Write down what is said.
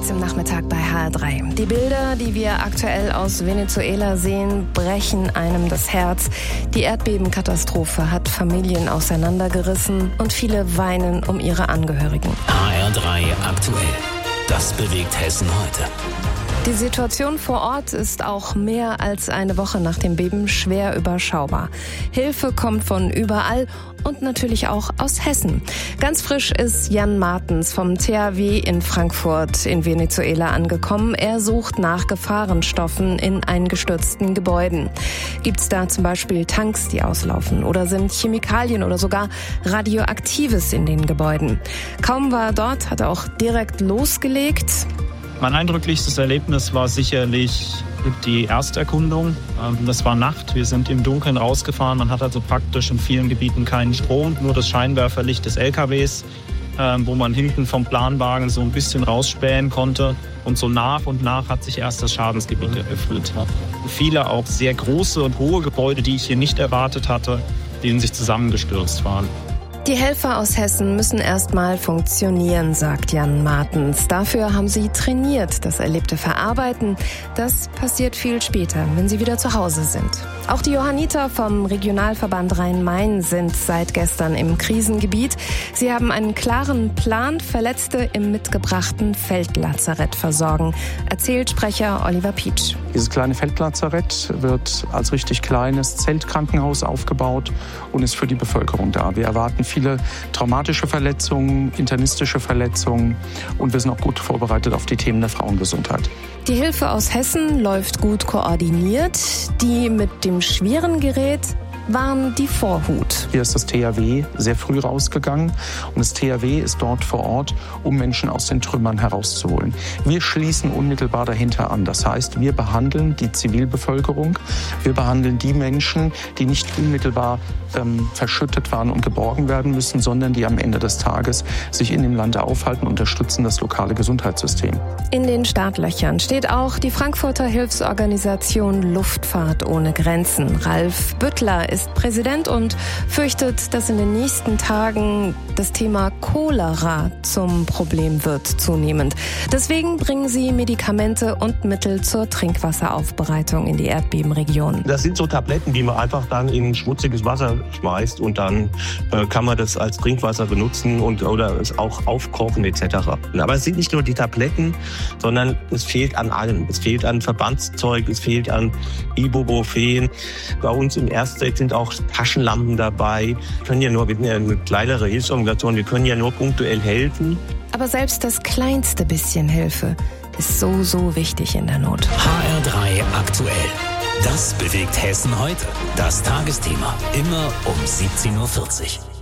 jetzt im Nachmittag bei HR3. Die Bilder, die wir aktuell aus Venezuela sehen, brechen einem das Herz. Die Erdbebenkatastrophe hat Familien auseinandergerissen und viele weinen um ihre Angehörigen. HR3 aktuell. Das bewegt Hessen heute. Die Situation vor Ort ist auch mehr als eine Woche nach dem Beben schwer überschaubar. Hilfe kommt von überall und natürlich auch aus Hessen. Ganz frisch ist Jan Martens vom THW in Frankfurt in Venezuela angekommen. Er sucht nach Gefahrenstoffen in eingestürzten Gebäuden. Gibt es da zum Beispiel Tanks, die auslaufen? Oder sind Chemikalien oder sogar Radioaktives in den Gebäuden? Kaum war er dort, hat er auch direkt losgelegt. Mein eindrücklichstes Erlebnis war sicherlich die Ersterkundung. Das war Nacht, wir sind im Dunkeln rausgefahren. Man hat also praktisch in vielen Gebieten keinen Strom, nur das Scheinwerferlicht des LKWs, wo man hinten vom Planwagen so ein bisschen rausspähen konnte. Und so nach und nach hat sich erst das Schadensgebiet eröffnet. Viele auch sehr große und hohe Gebäude, die ich hier nicht erwartet hatte, die in sich zusammengestürzt waren. Die Helfer aus Hessen müssen erstmal funktionieren, sagt Jan Martens. Dafür haben sie trainiert, das Erlebte verarbeiten. Das passiert viel später, wenn sie wieder zu Hause sind. Auch die Johanniter vom Regionalverband Rhein-Main sind seit gestern im Krisengebiet. Sie haben einen klaren Plan, Verletzte im mitgebrachten Feldlazarett versorgen, erzählt Sprecher Oliver Pietsch. Dieses kleine Feldlazarett wird als richtig kleines Zeltkrankenhaus aufgebaut und ist für die Bevölkerung da. Wir erwarten viele traumatische Verletzungen, internistische Verletzungen und wir sind auch gut vorbereitet auf die Themen der Frauengesundheit. Die Hilfe aus Hessen läuft gut koordiniert. Die mit dem schweren Gerät waren die Vorhut. Hier ist das THW sehr früh rausgegangen und das THW ist dort vor Ort, um Menschen aus den Trümmern herauszuholen. Wir schließen unmittelbar dahinter an. Das heißt, wir behandeln die Zivilbevölkerung, wir behandeln die Menschen, die nicht unmittelbar verschüttet waren und geborgen werden müssen, sondern die am Ende des Tages sich in dem Land aufhalten, unterstützen das lokale Gesundheitssystem. In den Startlöchern steht auch die Frankfurter Hilfsorganisation Luftfahrt ohne Grenzen. Ralf Büttler ist Präsident und fürchtet, dass in den nächsten Tagen das Thema Cholera zum Problem wird zunehmend. Deswegen bringen sie Medikamente und Mittel zur Trinkwasseraufbereitung in die Erdbebenregion. Das sind so Tabletten, die man einfach dann in schmutziges Wasser schmeißt und dann kann man das als Trinkwasser benutzen oder es auch aufkochen etc. Aber es sind nicht nur die Tabletten, sondern es fehlt an allem. Es fehlt an Verbandszeug, es fehlt an Ibuprofen. Bei uns im Erstset sind auch Taschenlampen dabei. Wir sind ja eine kleinere Hilfsorganisation, wir können ja nur punktuell helfen. Aber selbst das kleinste bisschen Hilfe ist so wichtig in der Not. HR3 aktuell. Das bewegt Hessen heute. Das Tagesthema. Immer um 17:40 Uhr.